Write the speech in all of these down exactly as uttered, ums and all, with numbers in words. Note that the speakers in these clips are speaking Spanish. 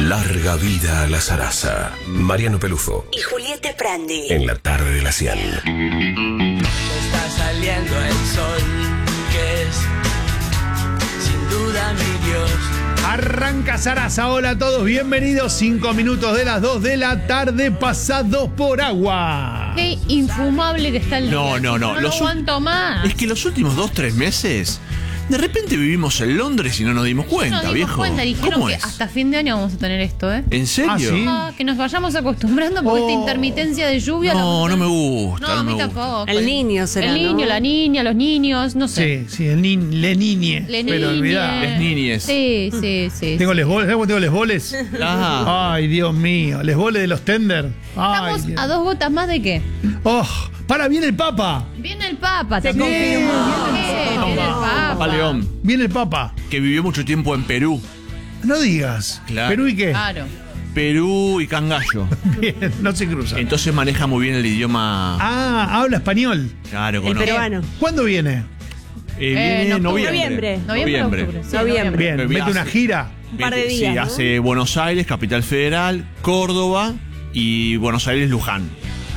Larga vida a la zaraza. Mariano Pelufo y Julieta Prandi. En la tarde de la cien. Está saliendo el sol, que es sin duda mi Dios. Arranca Zaraza, hola a todos, bienvenidos. Cinco minutos de las dos de la tarde, pasados por agua. Qué infumable que está el No, día. no, no. No lo Los ul- aguanto más. Es que los últimos dos, tres meses, de repente vivimos en Londres y no nos dimos cuenta, no nos dimos viejo. cuenta, dijeron ¿Cómo que es? hasta fin de año vamos a tener esto, ¿eh? ¿En serio? Ah, ¿sí? Ah, que nos vayamos acostumbrando porque Oh. esta intermitencia de lluvia... la No, vamos a- no me gusta. No, No, a mí me gusta. tampoco. El niño será, El niño, ¿no? la niña, los niños, no sé. Sí, sí, el ni, le niñe. Le Pero niñe. olvidá. Les niñes. Sí, sí, sí. Tengo les boles, ¿sabes cómo tengo les boles? Ah, Ay, Dios mío, les boles de los tender. Ay, Estamos Dios. a dos gotas más de qué. Oh, para, viene el Papa. Viene el Papa. Se también. confirmó. Sí, viene el Papa. Papa León, Viene el Papa. que vivió mucho tiempo en Perú. No digas. Claro. ¿Perú y qué? Claro. Perú y Cangallo. Bien, no se cruza. Entonces maneja muy bien el idioma. Ah, habla español. Claro, El conoce. peruano. ¿Cuándo viene? Eh, viene en en octubre. noviembre. Noviembre. Noviembre, octubre. Sí, Noviembre. Bien, Pero mete una hace- gira. Un par de Vete- días, Sí, ¿no? hace Buenos Aires, Capital Federal, Córdoba y Buenos Aires, Luján.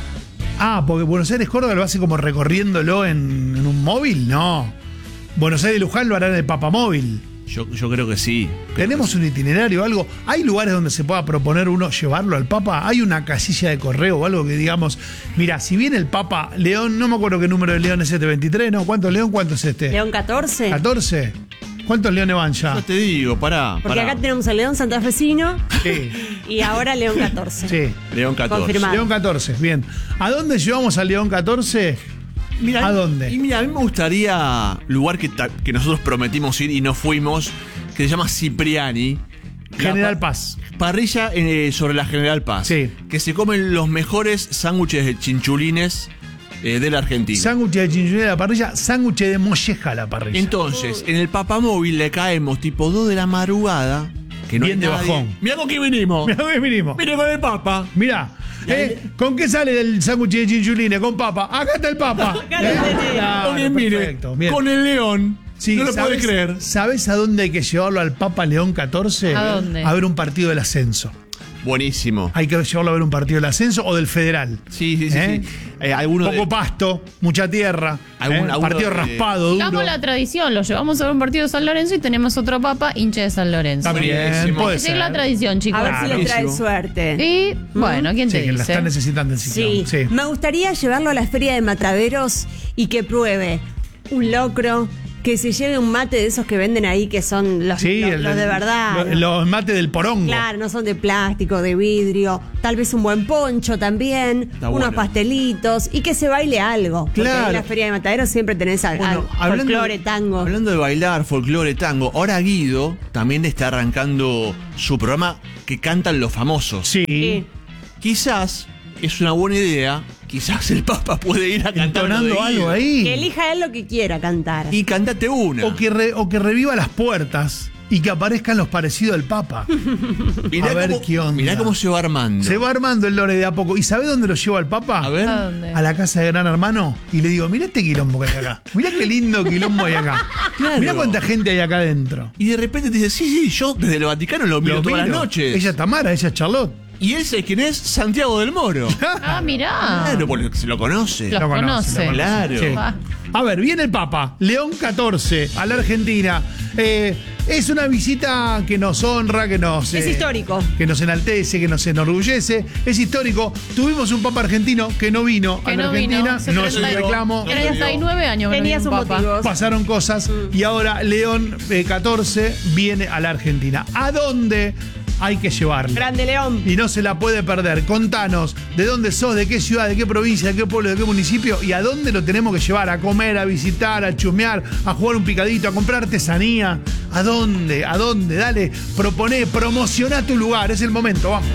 Ah, porque Buenos Aires, Córdoba lo hace como recorriéndolo en, en un móvil, no. Buenos Aires, Luján lo hará en el papamóvil. Yo, yo creo que sí. ¿Tenemos un itinerario o algo? ¿Hay lugares donde se pueda proponer uno llevarlo al Papa? ¿Hay una casilla de correo o algo que digamos, mira, si viene el Papa León, no me acuerdo qué número de León es este, veintitrés, ¿no? ¿Cuántos León? ¿Cuánto es este? León catorce. ¿catorce? ¿Cuántos Leones van ya? Yo te digo, pará. Porque pará. acá tenemos a León santafesino Sí, y ahora León catorce. sí. León catorce. Confirmado. León catorce, bien. ¿A dónde llevamos al León catorce? Mira, ¿A dónde? Y mira, a mí me gustaría lugar que, ta- que nosotros prometimos ir y no fuimos, que se llama Cipriani. General La pa- Paz. Parrilla eh, sobre la General Paz. Sí. Que se comen los mejores sándwiches de chinchulines eh, de la Argentina. Sándwich de chinchulín a la parrilla, sándwich de molleja a la parrilla. Entonces, en el papamóvil le caemos tipo dos de la madrugada. Que no Bien hay de nadie. bajón. Mirá con qué venimos. Mirá dónde vinimos. Mire con el papa. Mirá, eh, ¿con qué sale el sándwich de chinchulines? Con papa. Acá está el papa. Acá lo tenés. Claro, Muy bien, mire. perfecto, bien. Con el león. Sí, no lo ¿sabes- puede creer. ¿Sabes a dónde hay que llevarlo al Papa León catorce? ¿A dónde? A ver un partido del ascenso. Buenísimo. Hay que llevarlo a ver un partido del ascenso o del federal. Sí, sí, sí. ¿Eh? sí. Eh, alguno Poco de- pasto, mucha tierra. Algún- ¿eh? alguno Partido de- raspado, duro. Damos la tradición, lo llevamos a ver un partido de San Lorenzo y tenemos otro Papa hincha de San Lorenzo. Está bien, Buenísimo. puede Esa ser. es la tradición, chicos. A ver Claro. si le trae Buenísimo. suerte. Y bueno, ¿quién Sí, te que la dice? está necesitando el ciclón. Sí. Sí. Me gustaría llevarlo a la feria de mataderos y que pruebe un locro, que se lleve un mate de esos que venden ahí, que son los, Sí, los, el- los de verdad. Los, los mates del porongo. Claro, no son de plástico, de vidrio. Tal vez un buen poncho también, Está unos bueno. pastelitos y que se baile algo. Porque Claro. ahí en la feria de mataderos siempre tenés al, Bueno, al folclore, tango. Hablando de bailar, folclore, tango, ahora Guido también está arrancando su programa que cantan los famosos. Sí. Sí. Quizás es una buena idea, quizás el Papa puede ir a cantar lo de Entonando algo Guido. ahí. Que elija él lo que quiera cantar. Y cantate una. O que, re- o que reviva las puertas y que aparezcan los parecidos del Papa. Mirá a ver cómo, qué onda. mirá cómo se va armando. Se va armando el lore de a poco. ¿Y sabe dónde lo lleva el Papa? A ver. ¿A dónde? A la casa de Gran Hermano. Y le digo, mirá este quilombo que hay acá. Mirá qué lindo quilombo hay acá. Claro. Mirá cuánta gente hay acá adentro. Y de repente te dice, sí, sí, yo desde el Vaticano lo miro Lo todas miro. las noches. Ella es Tamara, ella es Charlotte. Y él sabe quién es Santiago del Moro. Ah, mirá. Claro, porque se lo conoce. Lo Lo conoce, conoce. lo conoce. Claro. Sí. Ah. A ver, viene el Papa, León catorce, a la Argentina. Eh, es una visita que nos honra, que nos... Es eh, histórico. Que nos enaltece, que nos enorgullece. Es histórico. Tuvimos un Papa argentino que no vino Que a la no Argentina. vino. Hace No es un treinta y- reclamo. treinta y nueve años que no Tenía viene sus un Papa. motivos. Pasaron cosas y ahora León eh, catorce viene a la Argentina. ¿A dónde hay que llevarlo? Grande León. Y no se la puede perder. Contanos de dónde sos, de qué ciudad, de qué provincia, de qué pueblo, de qué municipio y a dónde lo tenemos que llevar. A comer, a visitar, a chusmear, a jugar un picadito, a comprar artesanía. ¿A dónde? ¿A dónde? Dale, proponé, promocioná tu lugar. Es el momento, vamos.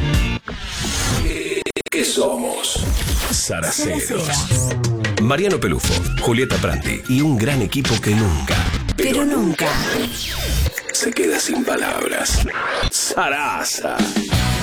¿Qué somos? Zaraceros. Mariano Pelufo, Julieta Prandi y un gran equipo que nunca, Pero nunca. se queda sin palabras. Zaraza.